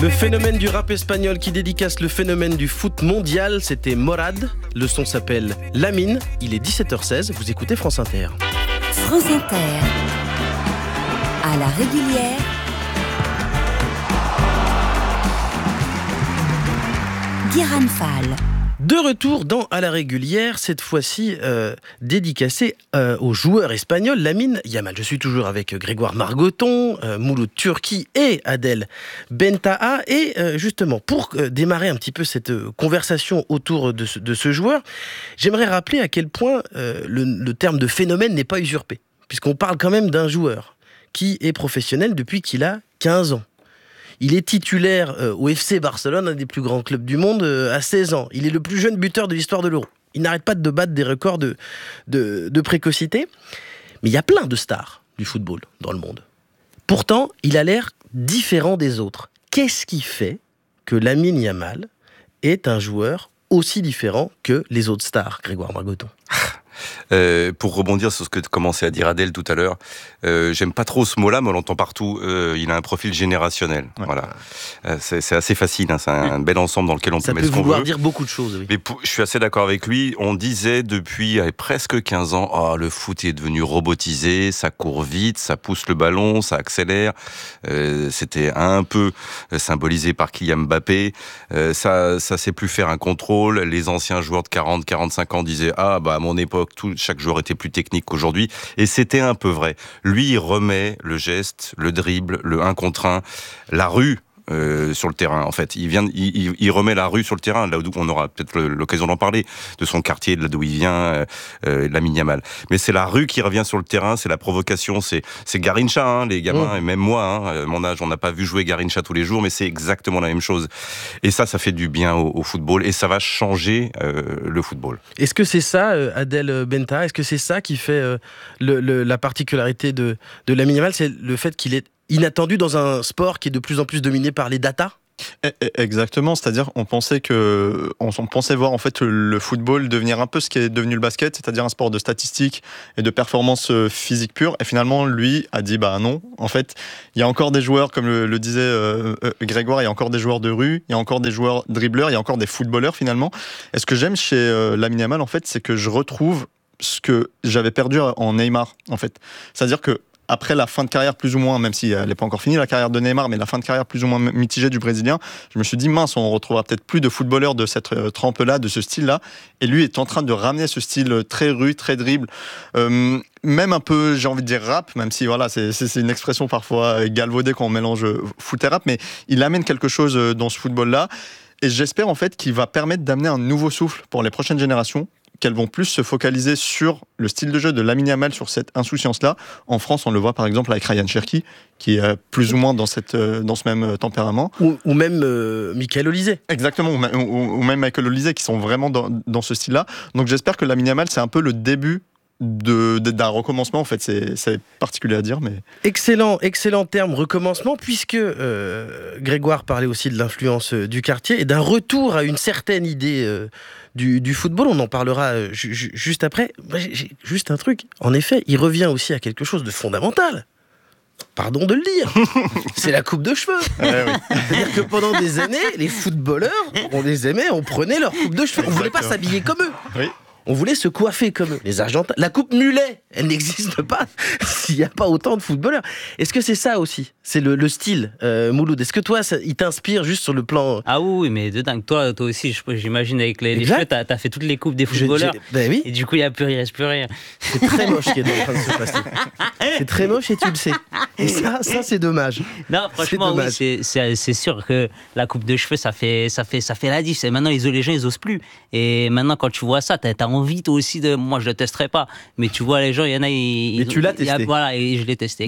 Le phénomène du rap espagnol qui dédicace le phénomène du foot mondial, c'était Morad. Le son s'appelle Lamine. Il est 17h16, vous écoutez France Inter. France Inter, à la régulière, Guérin Fall. De retour dans À la régulière, cette fois-ci dédicacé au joueur espagnol Lamine Yamal. Je suis toujours avec Grégoire Margoton, Mouloud Turki et Adel Bentaa. Et justement, pour démarrer un petit peu cette conversation autour de ce joueur, j'aimerais rappeler à quel point le terme de phénomène n'est pas usurpé. Puisqu'on parle quand même d'un joueur qui est professionnel depuis qu'il a 15 ans. Il est titulaire au FC Barcelone, un des plus grands clubs du monde, à 16 ans. Il est le plus jeune buteur de l'histoire de l'Euro. Il n'arrête pas de battre des records de précocité. Mais il y a plein de stars du football dans le monde. Pourtant, il a l'air différent des autres. Qu'est-ce qui fait que Lamine Yamal est un joueur aussi différent que les autres stars, Grégoire Margoton? Pour rebondir sur ce que tu commençais à dire, Adèle, tout à l'heure, j'aime pas trop ce mot-là, mais on l'entend partout. Il a un profil générationnel. Ouais. Voilà. C'est assez facile, hein, c'est un bel ensemble dans lequel on peut mettre ce qu'on veut. Ça peut vouloir dire beaucoup de choses. Oui. Mais je suis assez d'accord avec lui. On disait depuis presque 15 ans, le foot est devenu robotisé, ça court vite, ça pousse le ballon, ça accélère. C'était un peu symbolisé par Kylian Mbappé. Ça sait plus faire un contrôle. Les anciens joueurs de 40, 45 ans disaient à mon époque, chaque joueur était plus technique qu'aujourd'hui, et c'était un peu vrai. Lui, il remet le geste, le dribble, le 1 contre 1, la rue sur le terrain, en fait. Il remet la rue sur le terrain, là où on aura peut-être l'occasion d'en parler, de son quartier, de là d'où il vient, Lamine Yamal. Mais c'est la rue qui revient sur le terrain, c'est la provocation, c'est Garrincha, hein, les gamins, et même moi, mon âge, on n'a pas vu jouer Garrincha tous les jours, mais c'est exactement la même chose. Et ça fait du bien au football, et ça va changer le football. Est-ce que c'est ça, Adel Bentaa, est-ce que c'est ça qui fait la particularité de Lamine Yamal, c'est le fait qu'il est inattendu dans un sport qui est de plus en plus dominé par les datas? Exactement, c'est-à-dire on pensait voir en fait le football devenir un peu ce qui est devenu le basket, c'est-à-dire un sport de statistiques et de performance physique pure, et finalement lui a dit non, en fait il y a encore des joueurs, comme le disait Grégoire, il y a encore des joueurs de rue, il y a encore des joueurs dribbleurs, il y a encore des footballeurs finalement. Et ce que j'aime chez Lamine Yamal en fait, c'est que je retrouve ce que j'avais perdu en Neymar en fait, c'est-à-dire que après la fin de carrière plus ou moins, même si elle n'est pas encore finie la carrière de Neymar, mais la fin de carrière plus ou moins mitigée du Brésilien, je me suis dit mince, on retrouvera peut-être plus de footballeurs de cette trempe-là, de ce style-là, et lui est en train de ramener ce style très rue, très dribble, même un peu, j'ai envie de dire rap, même si voilà, c'est une expression parfois galvaudée quand on mélange foot et rap, mais il amène quelque chose dans ce football-là, et j'espère en fait qu'il va permettre d'amener un nouveau souffle pour les prochaines générations, qu'elles vont plus se focaliser sur le style de jeu de Lamine Yamal, sur cette insouciance-là. En France, on le voit par exemple avec Ryan Cherki, qui est plus ou moins dans ce même tempérament. Ou même Michael Olise. Exactement, ou même Michael Olise, qui sont vraiment dans ce style-là. Donc j'espère que Lamine Yamal, c'est un peu le début d'un recommencement, en fait, c'est particulier à dire, mais... Excellent terme, recommencement, puisque Grégoire parlait aussi de l'influence du quartier et d'un retour à une certaine idée du football. On en parlera juste après. J'ai juste un truc. En effet, il revient aussi à quelque chose de fondamental. Pardon de le dire, c'est la coupe de cheveux. Oui. C'est-à-dire que pendant des années, les footballeurs, on les aimait, on prenait leur coupe de cheveux. On ne voulait pas s'habiller comme eux. Oui. On voulait se coiffer comme eux. Les Argentins. La coupe mulet, elle n'existe pas s'il n'y a pas autant de footballeurs. Est-ce que c'est ça aussi? C'est le style, Mouloud. Est-ce que toi, il t'inspire juste sur le plan... Ah oui, mais de dingue. Toi aussi, j'imagine, avec les cheveux, t'as fait toutes les coupes des footballeurs. Oui. Et du coup, il reste plus rien. C'est très moche ce qui est en train de se passer. C'est très moche et tu le sais. Et ça c'est dommage. Non, franchement, oui, c'est sûr que la coupe de cheveux, ça fait la diff. Et maintenant, les gens, ils osent plus. Et maintenant, quand tu vois ça, t'as envie toi aussi de... Moi, je le testerai pas. Mais tu vois, les gens, il y en a... Mais tu l'as testé. Voilà, et je l'ai testé.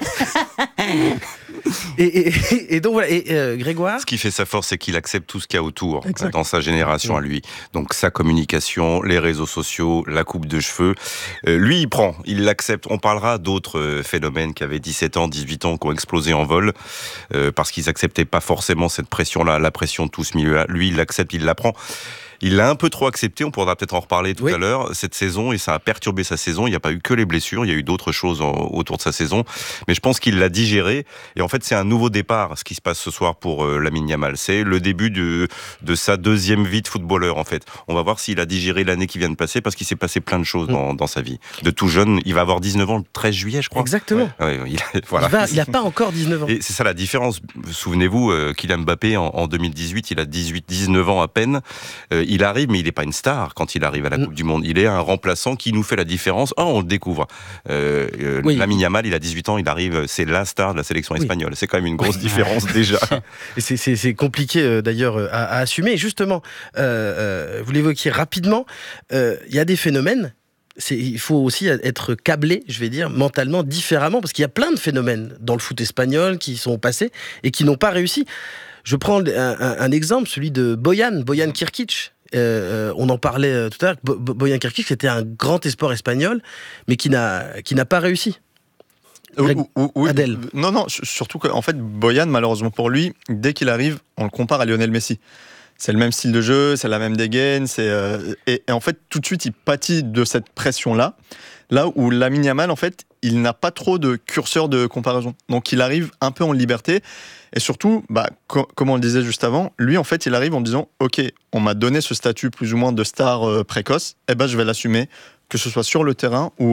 Et donc voilà, Grégoire. Ce qui fait sa force, c'est qu'il accepte tout ce qu'il y a autour, dans sa génération à lui. Donc sa communication, les réseaux sociaux, la coupe de cheveux. Lui, il l'accepte. On parlera d'autres phénomènes qui avaient 17 ans, 18 ans, qui ont explosé en vol, parce qu'ils acceptaient pas forcément cette pression-là, la pression de tout ce milieu-là. Lui, il l'accepte, il l'apprend. Il l'a un peu trop accepté, on pourra peut-être en reparler tout à l'heure, cette saison, et ça a perturbé sa saison. Il n'y a pas eu que les blessures, il y a eu d'autres choses autour de sa saison. Mais je pense qu'il l'a digéré. Et en fait, fait, c'est un nouveau départ, ce qui se passe ce soir pour Lamine Yamal. C'est le début de sa deuxième vie de footballeur, en fait. On va voir s'il a digéré l'année qui vient de passer, parce qu'il s'est passé plein de choses dans sa vie. De tout jeune, il va avoir 19 ans le 13 juillet, je crois. Exactement. Ouais, voilà. Il n'a pas encore 19 ans. Et c'est ça la différence. Souvenez-vous, Kylian Mbappé, en 2018, il a 19 ans à peine. Il arrive, mais il n'est pas une star quand il arrive à la Coupe du Monde. Il est un remplaçant qui nous fait la différence. On le découvre. Lamine Yamal, il a 18 ans, il arrive, c'est la star de la sélection espagnole. C'est quand même une grosse différence déjà. Et c'est compliqué d'ailleurs à assumer. Et justement, vous l'évoquiez rapidement, il y a des phénomènes. Il faut aussi être câblé, je vais dire, mentalement différemment, parce qu'il y a plein de phénomènes dans le foot espagnol qui sont passés et qui n'ont pas réussi. Je prends un exemple, celui de Bojan Kirkic. On en parlait tout à l'heure. Bojan Kirkic, c'était un grand espoir espagnol, mais qui n'a pas réussi. Oui, Adèle. Non, surtout qu'en fait, Bojan, malheureusement pour lui, dès qu'il arrive, on le compare à Lionel Messi. C'est le même style de jeu, c'est la même dégaine, et en fait, tout de suite, il pâtit de cette pression-là. Là où Lamine Yamal, en fait, il n'a pas trop de curseur de comparaison. Donc, il arrive un peu en liberté. Et surtout, comme on le disait juste avant, lui, en fait, il arrive en disant « Ok, on m'a donné ce statut plus ou moins de star précoce, je vais l'assumer, que ce soit sur le terrain ou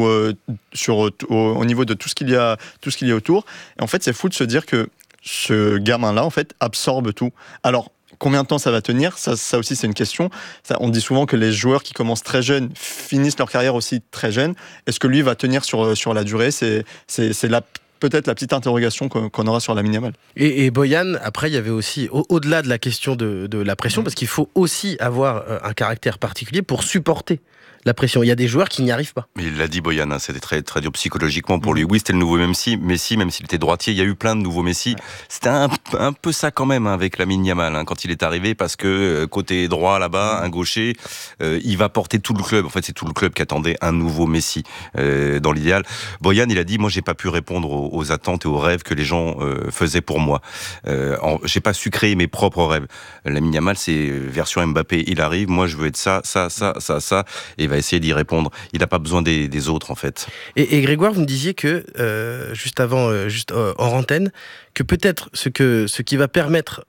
au niveau de tout ce qu'il y a autour. » Et en fait, c'est fou de se dire que ce gamin-là, en fait, absorbe tout. Alors, combien de temps ça va tenir ? Ça aussi, c'est une question. On dit souvent que les joueurs qui commencent très jeunes finissent leur carrière aussi très jeunes. Est-ce que lui va tenir sur la durée ? C'est peut-être la petite interrogation qu'on aura sur Lamine Yamal. Et Bojan, après, il y avait aussi, au-delà de la question de la pression, parce qu'il faut aussi avoir un caractère particulier pour supporter la pression. Il y a des joueurs qui n'y arrivent pas. Mais il l'a dit, Bojan, c'était très, très dur psychologiquement pour lui. Oui, c'était le nouveau Messi, même s'il était droitier, il y a eu plein de nouveaux Messi. Ouais. C'était un peu ça quand même avec Lamine Yamal, quand il est arrivé, parce que côté droit là-bas, un gaucher, il va porter tout le club. En fait, c'est tout le club qui attendait un nouveau Messi dans l'idéal. Bojan, il a dit, moi, j'ai pas pu répondre aux attentes et aux rêves que les gens faisaient pour moi. J'ai pas su créer mes propres rêves. Lamine Yamal, c'est version Mbappé. Il arrive, moi, je veux être ça, et il va essayer d'y répondre. Il n'a pas besoin des autres, en fait. Et Grégoire, vous me disiez que, juste hors antenne, que peut-être ce qui va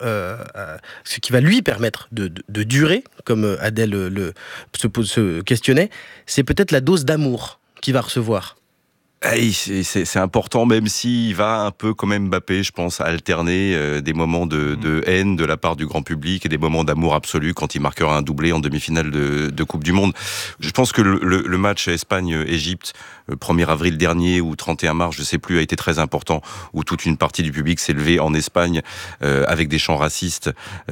lui permettre de durer, comme Adèle se questionnait, c'est peut-être la dose d'amour qu'il va recevoir. C'est important, même s'il va un peu comme Mbappé, je pense, alterner des moments de haine de la part du grand public et des moments d'amour absolu quand il marquera un doublé en demi-finale de Coupe du Monde. Je pense que le match Espagne-Égypte, 1er avril dernier ou 31 mars, je sais plus, a été très important, où toute une partie du public s'est levée en Espagne avec des chants racistes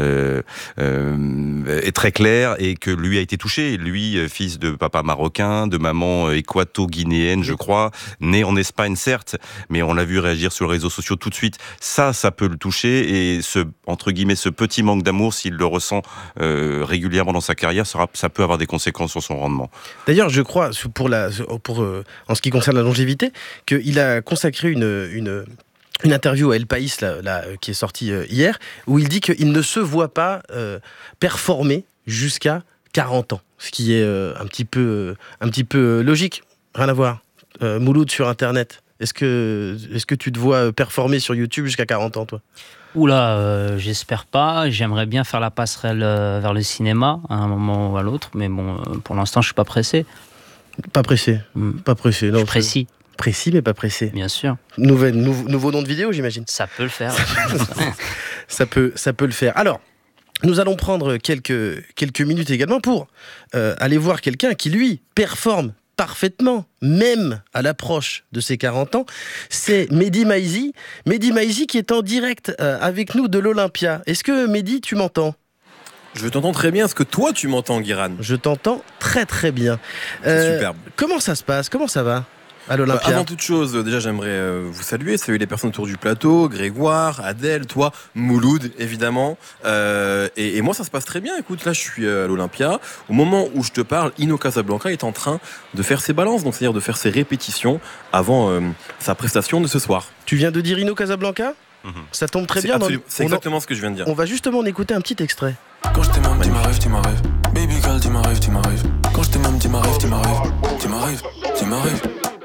est très clair, et que lui a été touché. Lui, fils de papa marocain, de maman équato-guinéenne, je crois, né en Espagne, certes, mais on l'a vu réagir sur les réseaux sociaux tout de suite. Ça peut le toucher, et entre guillemets, ce petit manque d'amour, s'il le ressent régulièrement dans sa carrière, ça peut avoir des conséquences sur son rendement. D'ailleurs, je crois, en ce qui concerne la longévité, qu'il a consacré une interview à El País, qui est sortie hier, où il dit qu'il ne se voit pas performer jusqu'à 40 ans, ce qui est un petit peu logique. Rien à voir. Mouloud sur Internet, est-ce que tu te vois performer sur YouTube jusqu'à 40 ans, toi ? Oula, j'espère pas. J'aimerais bien faire la passerelle vers le cinéma à un moment ou à l'autre, mais bon, pour l'instant, je suis pas pressé. Pas pressé. Pas pressé. Non, je suis précis. Précis, mais pas pressé. Bien sûr. Nouveau nom de vidéo, j'imagine. Ça peut le faire. ça peut le faire. Alors, nous allons prendre quelques minutes également pour aller voir quelqu'un qui, lui, performe parfaitement, même à l'approche de ses 40 ans. C'est Mehdi Maizi. Mehdi Maizi qui est en direct avec nous de l'Olympia. Est-ce que, Mehdi, tu m'entends ? Je t'entends très bien. Est-ce que toi, tu m'entends, Guiran ? Je t'entends très très bien. C'est superbe. Comment ça se passe ? Comment ça va à l'Olympia ? Avant toute chose, déjà, j'aimerais vous saluer les personnes autour du plateau, Grégoire, Adèle, toi, Mouloud, évidemment. Et moi, ça se passe très bien. Écoute, là, je suis à l'Olympia. Au moment où je te parle, Hino Casablanca est en train de faire ses balances, donc c'est-à-dire de faire ses répétitions avant sa prestation de ce soir. Tu viens de dire Hino Casablanca ? Ça tombe très bien. C'est exactement ce que je viens de dire. On va justement en écouter un petit extrait. Quand je t'aime, tu m'arrives, tu m'arrives. Baby girl, tu m'arrives, tu m'arrives. Quand je t'aime, tu m'arrives, tu m'arrives. Tu m'arrives, tu m'arrives.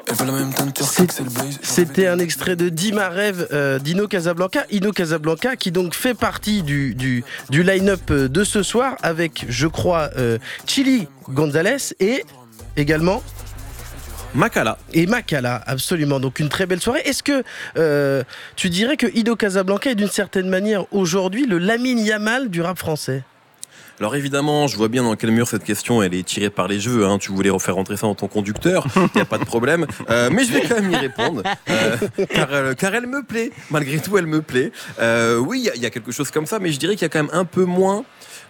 Elle veut la même teinture, c'est le blaze. C'était un extrait de Dis ma rêve d'Ino Casablanca. Ino Casablanca qui donc fait partie du line-up de ce soir avec, je crois, Chili Gonzalez et également... Makala. Et Makala, absolument. Donc une très belle soirée. Est-ce que tu dirais que Ino Casablanca est d'une certaine manière aujourd'hui le Lamine Yamal du rap français ? Alors évidemment, je vois bien dans quel mur cette question elle est tirée par les cheveux. Hein. Tu voulais refaire rentrer ça dans ton conducteur, il n'y a pas de problème. Mais je vais quand même y répondre, car elle me plaît. Malgré tout, elle me plaît. Oui, il y a quelque chose comme ça, mais je dirais qu'il y a quand même un peu moins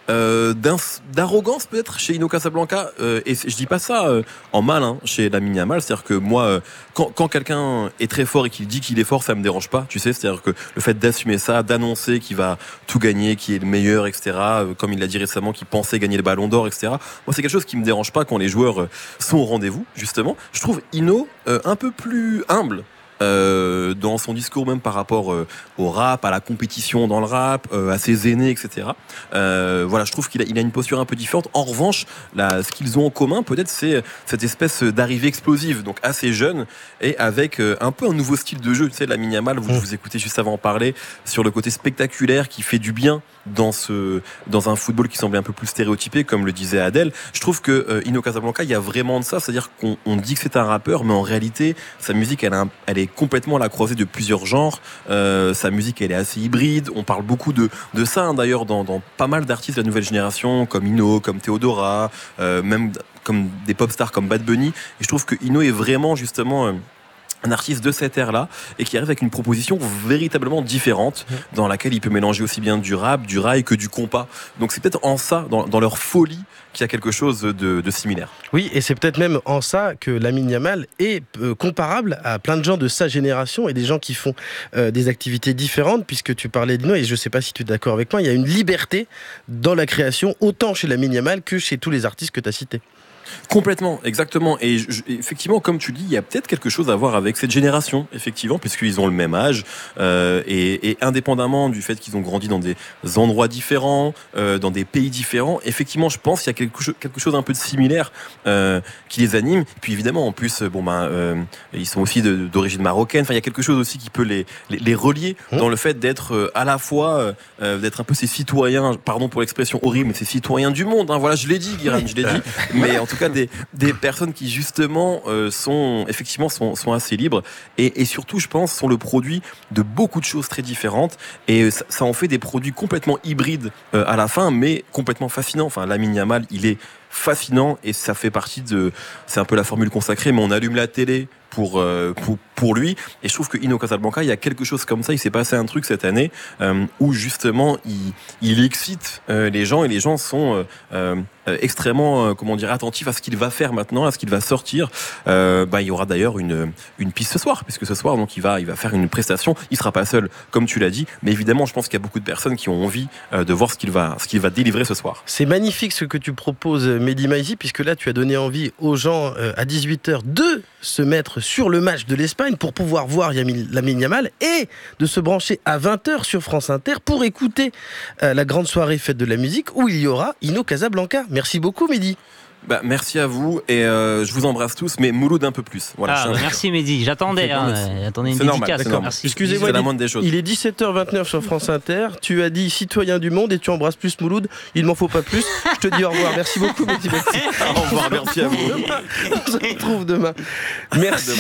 d'arrogance peut-être chez Ino Casablanca, et je dis pas ça en mal chez Lamine Yamal, c'est-à-dire que moi quand quelqu'un est très fort et qu'il dit qu'il est fort, ça me dérange pas, tu sais, c'est-à-dire que le fait d'assumer ça, d'annoncer qu'il va tout gagner, qu'il est le meilleur, etc., comme il l'a dit récemment, qu'il pensait gagner le Ballon d'Or, etc., moi c'est quelque chose qui me dérange pas quand les joueurs sont au rendez-vous, justement. Je trouve Ino un peu plus humble dans son discours, même par rapport au rap, à la compétition dans le rap, à ses aînés, etc. Voilà, je trouve qu'il a une posture un peu différente. En revanche, ce qu'ils ont en commun, peut-être, c'est cette espèce d'arrivée explosive, donc assez jeune, et avec un peu un nouveau style de jeu. Tu sais, Lamine Yamal, vous écoutez juste avant en parler, sur le côté spectaculaire qui fait du bien dans un football qui semblait un peu plus stéréotypé, comme le disait Adèle. Je trouve que Ino Casablanca, il y a vraiment de ça, c'est-à-dire qu'on dit que c'est un rappeur, mais en réalité, sa musique, elle est complètement à la croisée de plusieurs genres. Sa musique, elle est assez hybride. On parle beaucoup de ça, d'ailleurs, dans pas mal d'artistes de la nouvelle génération, comme Ino, comme Théodora, même comme des pop stars comme Bad Bunny. Et je trouve que Ino est vraiment, justement... un artiste de cette ère-là, et qui arrive avec une proposition véritablement différente, dans laquelle il peut mélanger aussi bien du rap, du rail que du compas. Donc c'est peut-être en ça, dans leur folie, qu'il y a quelque chose de similaire. Oui, et c'est peut-être même en ça que Lamine Yamal est comparable à plein de gens de sa génération et des gens qui font des activités différentes, puisque tu parlais d'Ino, et je ne sais pas si tu es d'accord avec moi, il y a une liberté dans la création, autant chez Lamine Yamal que chez tous les artistes que tu as cités. Complètement, exactement. Et effectivement, comme tu dis, il y a peut-être quelque chose à voir avec cette génération, effectivement, puisqu'ils ont le même âge, et indépendamment du fait qu'ils ont grandi dans des endroits différents, dans des pays différents, effectivement, je pense qu'il y a quelque chose un peu de similaire qui les anime. Puis évidemment, en plus, ils sont aussi d'origine marocaine. Enfin, il y a quelque chose aussi qui peut les relier dans le fait d'être à la fois, d'être un peu ces citoyens, pardon pour l'expression horrible, mais ces citoyens du monde. Hein. Voilà, je l'ai dit, Guiran, je l'ai dit. Mais en tout cas, des personnes qui justement sont assez libres et surtout, je pense, sont le produit de beaucoup de choses très différentes, et ça en fait des produits complètement hybrides à la fin, mais complètement fascinants. Enfin, Lamine Yamal, il est fascinant, et ça fait partie c'est un peu la formule consacrée, mais on allume la télé pour lui, et je trouve que Ino Casablanca, il y a quelque chose comme ça. Il s'est passé un truc cette année où justement il excite les gens, et les gens sont extrêmement attentifs à ce qu'il va faire maintenant, à ce qu'il va sortir. Il y aura d'ailleurs une piste ce soir, puisque ce soir donc il va faire une prestation. Il sera pas seul, comme tu l'as dit, mais évidemment je pense qu'il y a beaucoup de personnes qui ont envie de voir ce qu'il va délivrer ce soir. C'est magnifique ce que tu proposes, Mehdi Maizi, puisque là tu as donné envie aux gens à 18h de se mettre sur le match de l'Espagne pour pouvoir voir Lamine Yamal, et de se brancher à 20h sur France Inter pour écouter la grande soirée fête de la musique où il y aura Ino Casablanca. Merci beaucoup, Mehdi. Merci à vous, et je vous embrasse tous, mais Mouloud un peu plus. Voilà, merci Mehdi, j'attendais une dédicace. Merci. Excusez-moi, c'est la moindre des choses. Il est 17h29 sur France Inter, tu as dit citoyen du monde et tu embrasses plus Mouloud, il m'en faut pas plus. Je te dis au revoir, merci beaucoup Mehdi. Au revoir, merci à vous. On se retrouve demain. Merci.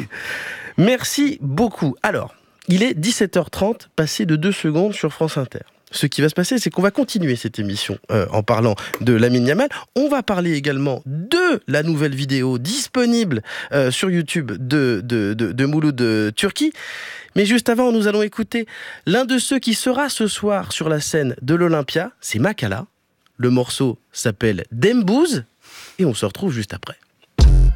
Merci beaucoup. Alors, il est 17h30, passé de 2 secondes sur France Inter. Ce qui va se passer, c'est qu'on va continuer cette émission en parlant de Lamine Yamal. On va parler également de la nouvelle vidéo disponible sur YouTube de Mouloud Turki. Mais juste avant, nous allons écouter l'un de ceux qui sera ce soir sur la scène de l'Olympia. C'est Makala. Le morceau s'appelle Dembouz, et on se retrouve juste après.